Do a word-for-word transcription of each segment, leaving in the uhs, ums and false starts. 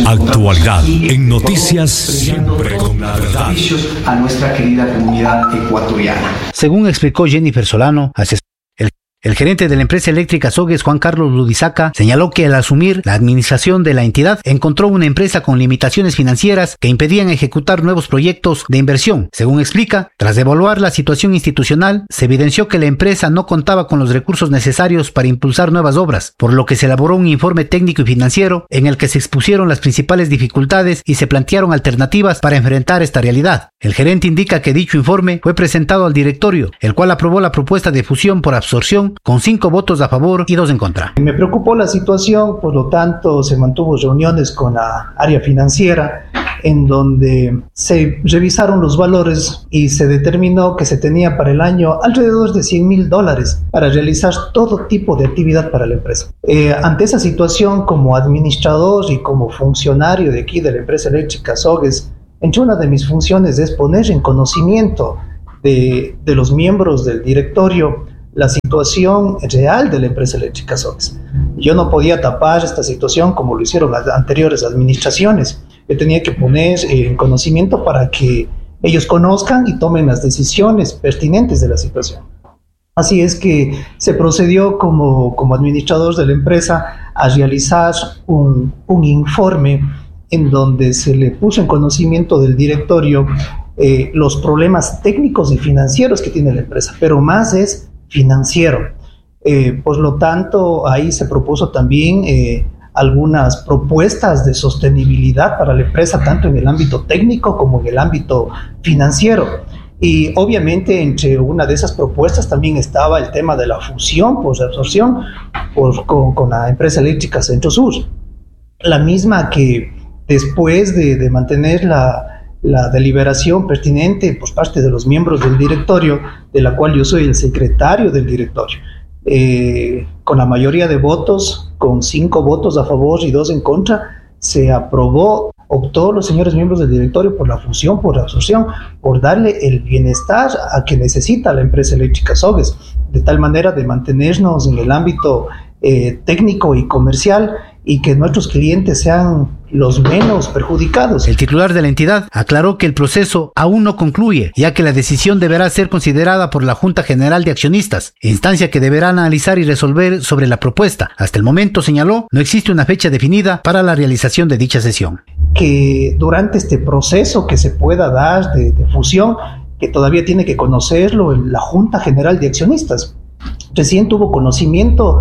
Actualidad en Noticias, siempre con la verdad. A nuestra querida comunidad ecuatoriana. Según explicó Jennifer Solano, asesora, el El gerente de la empresa eléctrica Sogues, Juan Carlos Ludisaca, señaló que al asumir la administración de la entidad, encontró una empresa con limitaciones financieras que impedían ejecutar nuevos proyectos de inversión. Según explica, tras evaluar la situación institucional, se evidenció que la empresa no contaba con los recursos necesarios para impulsar nuevas obras, por lo que se elaboró un informe técnico y financiero en el que se expusieron las principales dificultades y se plantearon alternativas para enfrentar esta realidad. El gerente indica que dicho informe fue presentado al directorio, el cual aprobó la propuesta de fusión por absorción con cinco votos a favor y dos en contra. Me preocupó la situación, por lo tanto se mantuvo reuniones con la área financiera en donde se revisaron los valores y se determinó que se tenía para el año alrededor de cien mil dólares para realizar todo tipo de actividad para la empresa. Eh, ante esa situación, como administrador y como funcionario de aquí de la empresa eléctrica Sogues, entre una de mis funciones es poner en conocimiento de, de los miembros del directorio la situación real de la empresa eléctrica Sogues. Yo no podía tapar esta situación como lo hicieron las anteriores administraciones. Yo tenía que poner en conocimiento para que ellos conozcan y tomen las decisiones pertinentes de la situación. Así es que se procedió como, como administrador de la empresa a realizar un, un informe en donde se le puso en conocimiento del directorio eh, los problemas técnicos y financieros que tiene la empresa, pero más es financiero. Eh, por lo tanto, ahí se propuso también eh, algunas propuestas de sostenibilidad para la empresa, tanto en el ámbito técnico como en el ámbito financiero. Y obviamente entre una de esas propuestas también estaba el tema de la fusión por absorción por, con, con la empresa eléctrica Centro Sur, la misma que después de, de mantener la la deliberación pertinente por parte de los miembros del directorio, de la cual yo soy el secretario del directorio, eh, con la mayoría de votos, con cinco votos a favor y dos en contra, se aprobó, optó los señores miembros del directorio por la fusión, por la absorción, por darle el bienestar a que necesita la empresa eléctrica Sogues, de tal manera de mantenernos en el ámbito eh, técnico y comercial y que nuestros clientes sean los menos perjudicados. El titular de la entidad aclaró que el proceso aún no concluye, ya que la decisión deberá ser considerada por la Junta General de Accionistas, instancia que deberá analizar y resolver sobre la propuesta. Hasta el momento, señaló, no existe una fecha definida para la realización de dicha sesión. Que durante este proceso que se pueda dar de, de fusión, que todavía tiene que conocerlo la Junta General de Accionistas, recién tuvo conocimiento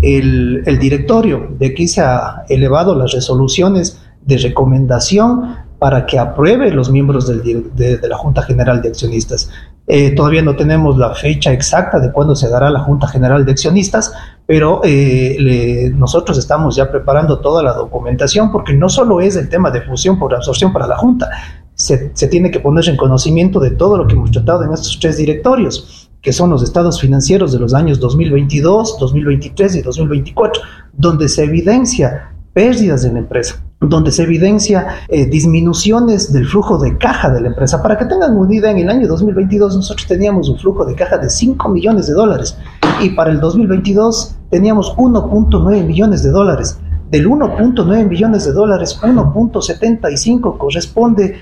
El, el directorio, de aquí se ha elevado las resoluciones de recomendación para que apruebe los miembros del, de, de la Junta General de Accionistas. Eh, todavía no tenemos la fecha exacta de cuándo se dará la Junta General de Accionistas, pero eh, le, nosotros estamos ya preparando toda la documentación, porque no solo es el tema de fusión por absorción para la Junta, se, se tiene que poner en conocimiento de todo lo que hemos tratado en estos tres directorios, que son los estados financieros de los años dos mil veintidós, dos mil veintitrés y dos mil veinticuatro, donde se evidencia pérdidas de la empresa, donde se evidencia eh, disminuciones del flujo de caja de la empresa. Para que tengan una idea, en el año dos mil veintidós nosotros teníamos un flujo de caja de cinco millones de dólares y para el dos mil veintidós teníamos uno punto nueve millones de dólares. Del uno punto nueve millones de dólares, uno punto setenta y cinco corresponde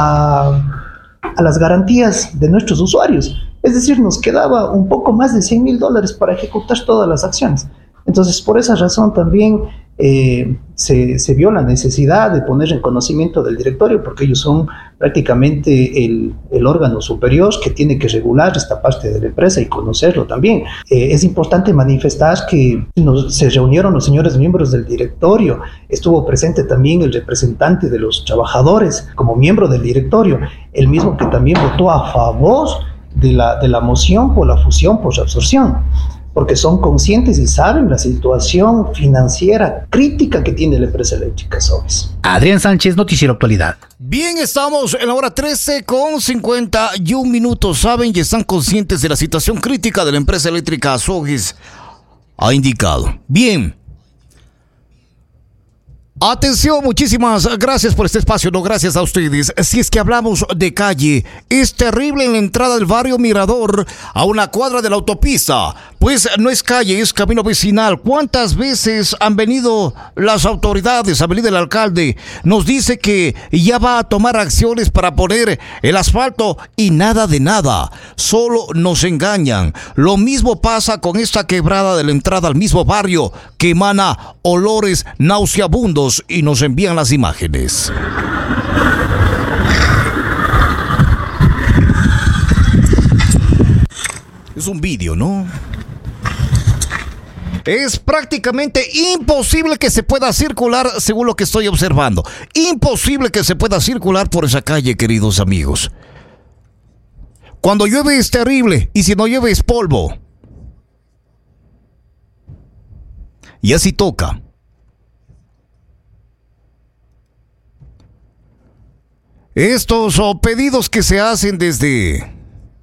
a, a las garantías de nuestros usuarios. Es decir, nos quedaba un poco más de cien mil dólares para ejecutar todas las acciones. Entonces, por esa razón también eh, se, se vio la necesidad de poner en conocimiento del directorio, porque ellos son prácticamente el, el órgano superior que tiene que regular esta parte de la empresa y conocerlo también. Eh, es importante manifestar que nos, se reunieron los señores miembros del directorio, estuvo presente también el representante de los trabajadores como miembro del directorio, el mismo que también votó a favor de la, de la moción por la fusión por absorción, porque son conscientes y saben la situación financiera crítica que tiene la empresa eléctrica Sogues. Adrián Sánchez, Noticiero Actualidad. Bien, estamos en la hora trece con cincuenta y un minutos. Saben y están conscientes de la situación crítica de la empresa eléctrica Sogues. Ha indicado. Bien. Atención, muchísimas gracias por este espacio, no gracias a ustedes. Si es que hablamos de calle, es terrible en la entrada del barrio Mirador a una cuadra de la autopista. Pues no es calle, es camino vecinal. ¿Cuántas veces han venido las autoridades, ha venido el alcalde? Nos dice que ya va a tomar acciones para poner el asfalto y nada de nada. Solo nos engañan. Lo mismo pasa con esta quebrada de la entrada al mismo barrio que emana olores nauseabundos. Y nos envían las imágenes. Es un vídeo, ¿no? Es prácticamente imposible que se pueda circular, según lo que estoy observando. Imposible que se pueda circular por esa calle, queridos amigos. Cuando llueve es terrible, y si no llueve es polvo. Y así toca. Estos oh, pedidos que se hacen desde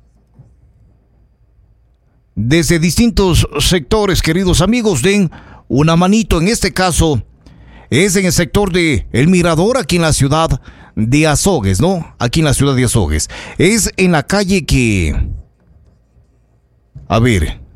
desde distintos sectores, queridos amigos, den una manito. En este caso es en el sector de El Mirador, aquí en la ciudad de Azogues, ¿no? Aquí en la ciudad de Azogues. Es en la calle que... A ver...